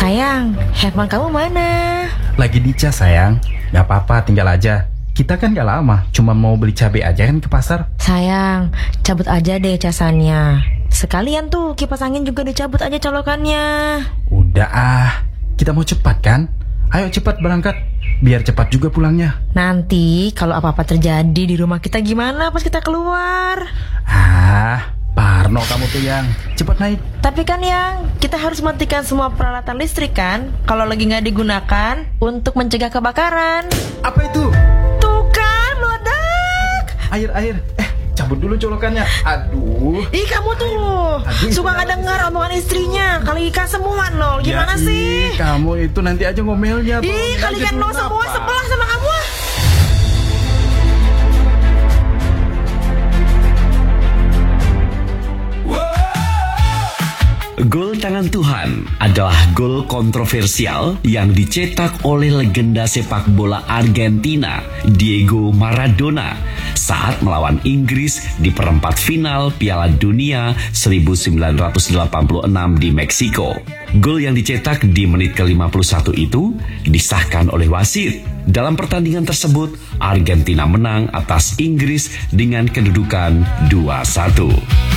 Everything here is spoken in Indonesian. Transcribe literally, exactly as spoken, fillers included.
Sayang, handphone kamu mana? Lagi dicas sayang. Gak apa-apa, tinggal aja. Kita kan gak lama, cuma mau beli cabai aja kan ke pasar. Sayang, cabut aja deh casannya. Sekalian tuh kipas angin juga dicabut aja colokannya. Udah ah, kita mau cepat kan? Ayo cepat berangkat, biar cepat juga pulangnya. Nanti kalau apa-apa terjadi di rumah kita gimana pas kita keluar? Ah, Parno kamu tuh yang cepat naik. Tapi kan yang kita harus matikan semua peralatan listrik kan kalau lagi nggak digunakan untuk mencegah kebakaran. Apa itu? Tuh kan meledak. Air air. Eh, cabut dulu colokannya. Aduh. Ih kamu tuh Aduh, suka nggak dengar omongan istrinya. Kalikan semua nol. Gimana ya, sih? Ih, kamu itu nanti aja ngomelnya. Ih kalikan nol semua sebelah sama kamu. Gol tangan Tuhan adalah gol kontroversial yang dicetak oleh legenda sepak bola Argentina, Diego Maradona, saat melawan Inggris di perempat final Piala Dunia seribu sembilan ratus delapan puluh enam di Meksiko. Gol yang dicetak di menit ke lima puluh satu itu disahkan oleh wasit. Dalam pertandingan tersebut, Argentina menang atas Inggris dengan kedudukan dua satu.